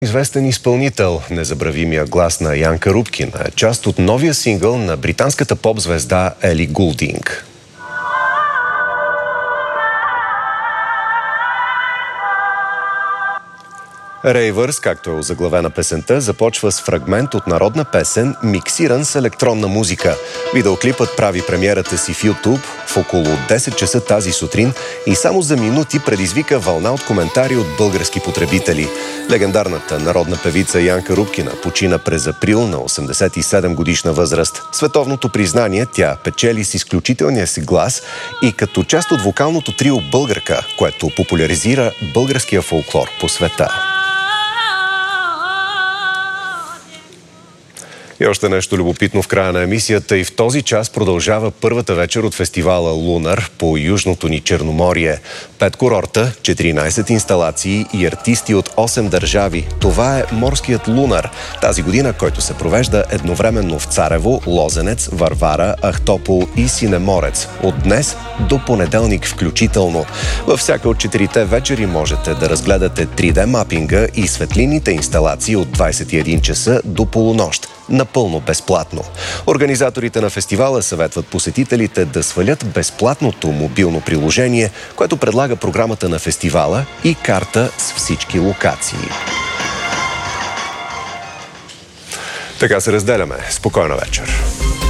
Известен изпълнител, незабравимия глас на Янка Рупкина, е част от новия сингъл на британската поп-звезда Ели Гулдинг. Рейвърс, както е озаглавена песента, започва с фрагмент от народна песен, миксиран с електронна музика. Видеоклипът прави премиерата си в YouTube в около 10 часа тази сутрин и само за минути предизвика вълна от коментари от български потребители. Легендарната народна певица Янка Рупкина почина през април на 87 годишна възраст. Световното признание тя печели с изключителния си глас и като част от вокалното трио Българка, което популяризира българския фолклор по света. И още нещо любопитно в края на емисията. И в този час продължава първата вечер от фестивала Лунар по Южното ни Черноморие. 5 курорта, 14 инсталации и артисти от 8 държави. Това е Морският Лунар. Тази година, който се провежда едновременно в Царево, Лозенец, Варвара, Ахтопол и Синеморец. От днес до понеделник включително. Във всяка от 4 вечери можете да разгледате 3D мапинга и светлинните инсталации от 21 часа до полунощ. Напълно безплатно. Организаторите на фестивала съветват посетителите да свалят безплатното мобилно приложение, което предлага програмата на фестивала и карта с всички локации. Така се разделяме. Спокойна вечер!